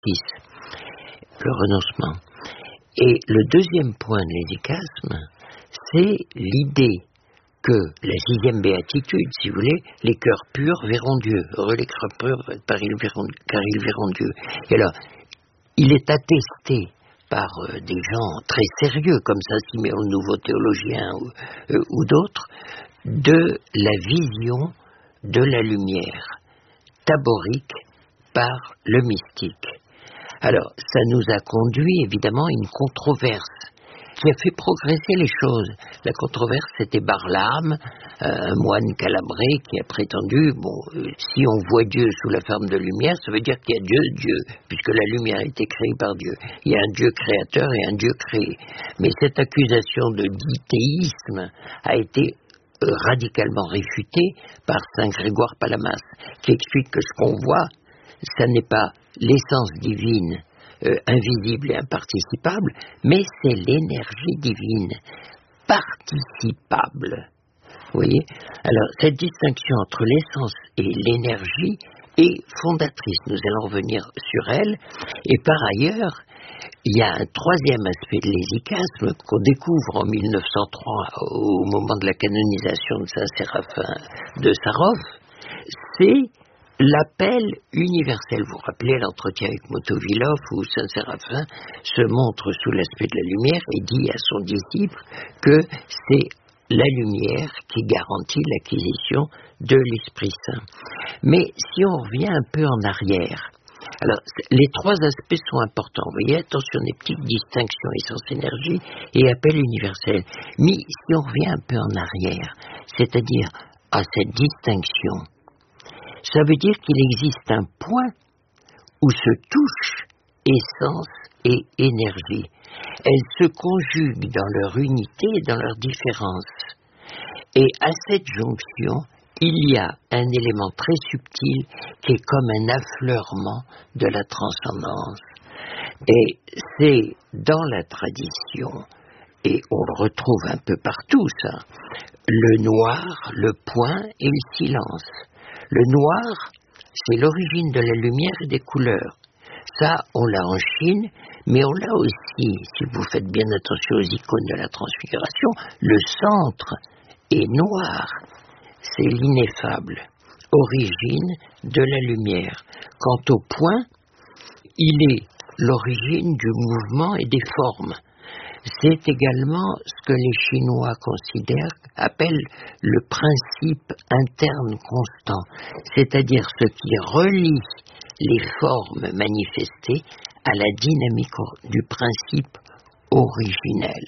le renoncement. Et le deuxième point de l'hésychasme, c'est l'idée que la sixième béatitude, si vous voulez, les cœurs purs verront Dieu. Heureux les cœurs purs, car ils verront Dieu. Et alors, il est attesté par des gens très sérieux, comme Saint-Siméon le Nouveau Théologien ou d'autres, de la vision de la lumière taborique par le mystique. Alors, ça nous a conduit évidemment à une controverse qui a fait progresser les choses. La controverse, c'était Barlaam, un moine calabré qui a prétendu, si on voit Dieu sous la forme de lumière, ça veut dire qu'il y a Dieu, puisque la lumière a été créée par Dieu. Il y a un Dieu créateur et un Dieu créé. Mais cette accusation de dithéisme a été radicalement réfutée par Saint Grégoire Palamas, qui explique que ce qu'on voit, ça n'est pas l'essence divine invisible et imparticipable, mais c'est l'énergie divine participable. Vous voyez ? Alors, cette distinction entre l'essence et l'énergie est fondatrice. Nous allons revenir sur elle. Et par ailleurs, il y a un troisième aspect de l'hésychasme qu'on découvre en 1903 au moment de la canonisation de Saint Séraphin de Sarov, c'est l'appel universel. Vous vous rappelez l'entretien avec Motovilov où Saint Séraphin se montre sous l'aspect de la lumière et dit à son disciple que c'est la lumière qui garantit l'acquisition de l'Esprit Saint. Mais si on revient un peu en arrière, alors les trois aspects sont importants. Vous voyez, attention, des petites distinctions, essence-énergie et appel universel. Mais si on revient un peu en arrière, c'est-à-dire à cette distinction, ça veut dire qu'il existe un point où se touchent essence et énergie. Elles se conjuguent dans leur unité et dans leur différence. Et à cette jonction, il y a un élément très subtil qui est comme un affleurement de la transcendance. Et c'est dans la tradition, et on le retrouve un peu partout ça, le noir, le point et le silence. Le noir, c'est l'origine de la lumière et des couleurs. Ça, on l'a en Chine, mais on l'a aussi, si vous faites bien attention aux icônes de la transfiguration, le centre est noir. C'est l'ineffable, origine de la lumière. Quant au point, il est l'origine du mouvement et des formes. C'est également ce que les Chinois appellent le principe interne constant, c'est-à-dire ce qui relie les formes manifestées à la dynamique du principe originel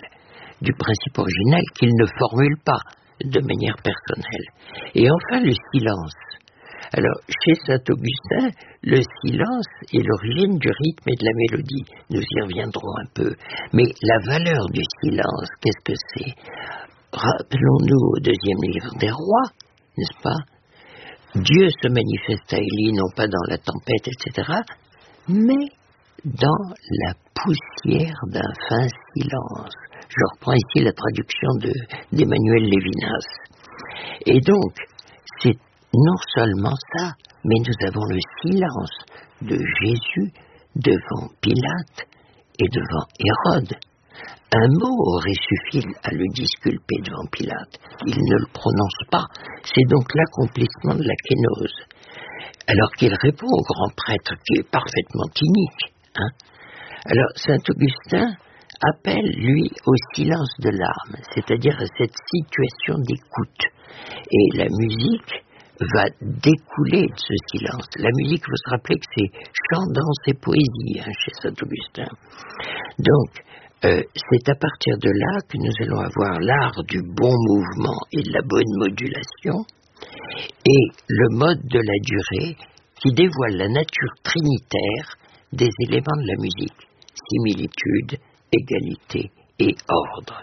qu'il ne formule pas de manière personnelle. Et enfin, le silence. Alors, chez Saint-Augustin, le silence est l'origine du rythme et de la mélodie. Nous y reviendrons un peu. Mais la valeur du silence, qu'est-ce que c'est ? Rappelons-nous au deuxième livre des Rois, n'est-ce pas ? Dieu se manifeste à Élie, non pas dans la tempête, etc., mais dans la poussière d'un fin silence. Je reprends ici la traduction d'Emmanuel Lévinas. Et donc, c'est non seulement ça, mais nous avons le silence de Jésus devant Pilate et devant Hérode. Un mot aurait suffi à le disculper devant Pilate. Il ne le prononce pas. C'est donc l'accomplissement de la kénose. Alors qu'il répond au grand prêtre, qui est parfaitement inique. Alors, saint Augustin appelle, lui, au silence de l'âme, c'est-à-dire à cette situation d'écoute. Et la musique va découler de ce silence. La musique, vous vous rappelez que c'est chant, danse et poésie chez saint Augustin. Donc, c'est à partir de là que nous allons avoir l'art du bon mouvement et de la bonne modulation, et le mode de la durée qui dévoile la nature trinitaire des éléments de la musique, similitude, égalité et ordre.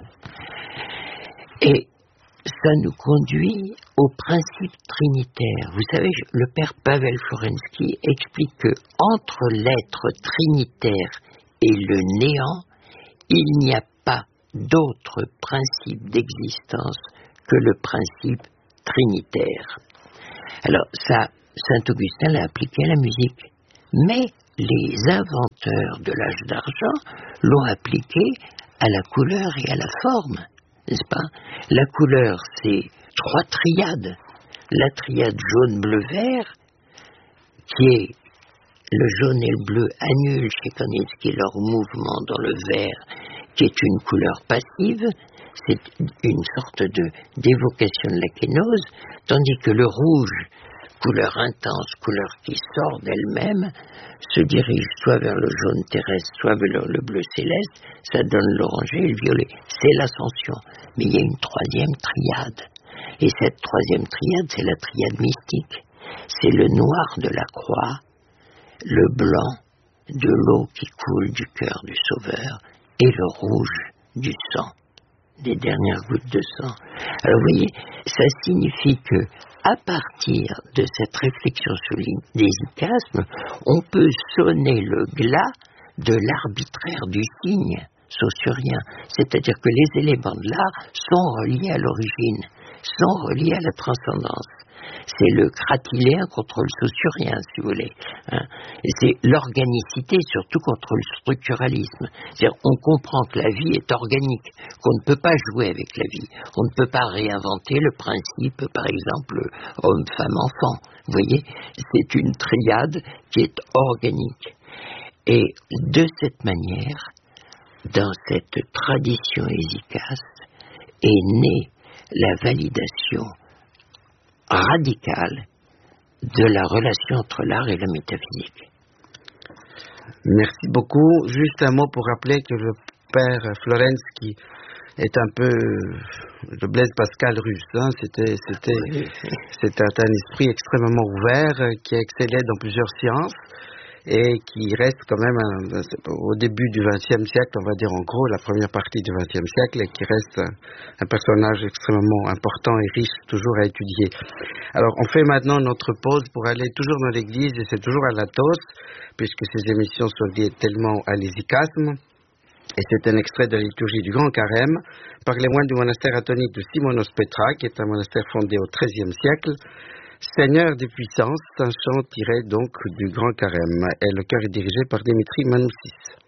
Et ça nous conduit au principe trinitaire. Vous savez, le père Pavel Florensky explique que entre l'être trinitaire et le néant, il n'y a pas d'autre principe d'existence que le principe trinitaire. Alors ça, saint Augustin l'a appliqué à la musique. Mais les inventeurs de l'âge d'argent l'ont appliqué à la couleur et à la forme, n'est-ce pas? La couleur, c'est 3 triades. La triade jaune-bleu-vert, qui est le jaune et le bleu annulent chez Kandinsky leur mouvement dans le vert, qui est une couleur passive, c'est une sorte d'évocation de la kénose, tandis que le rouge, couleur intense, couleur qui sort d'elle-même, se dirige soit vers le jaune terrestre, soit vers le bleu céleste, ça donne l'orangé et le violet. C'est l'ascension. Mais il y a une troisième triade. Et cette troisième triade, c'est la triade mystique. C'est le noir de la croix, le blanc de l'eau qui coule du cœur du Sauveur et le rouge du sang, des dernières gouttes de sang. Alors vous voyez, ça signifie que à partir de cette réflexion sur l'idésikasme, on peut sonner le glas de l'arbitraire du signe saussurien. C'est-à-dire que les éléments de l'art sont reliés à l'origine, sont reliés à la transcendance. C'est le cratiléen contre le saussurien, si vous voulez. Et c'est l'organicité surtout contre le structuralisme. C'est-à-dire on comprend que la vie est organique, qu'on ne peut pas jouer avec la vie. On ne peut pas réinventer le principe, par exemple, homme, femme, enfant. Vous voyez, c'est une triade qui est organique. Et de cette manière, dans cette tradition hésicaste, est née la validation radicale de la relation entre l'art et la métaphysique. Merci beaucoup. Juste un mot pour rappeler que le père Florensky est un peu le Blaise Pascal russe. C'était un esprit extrêmement ouvert qui excellait dans plusieurs sciences et qui reste quand même au début du XXe siècle, on va dire en gros la première partie du XXe siècle, et qui reste un personnage extrêmement important et riche toujours à étudier. Alors on fait maintenant notre pause pour aller toujours dans l'église, et c'est toujours à l'Athos, puisque ces émissions sont liées tellement à l'hésychasme. Et c'est un extrait de la liturgie du Grand Carême par les moines du monastère atonique de Simonos Petra, qui est un monastère fondé au XIIIe siècle. Seigneur des puissances, un chant tiré donc du Grand Carême. Et le chœur est dirigé par Dimitri Manoussis.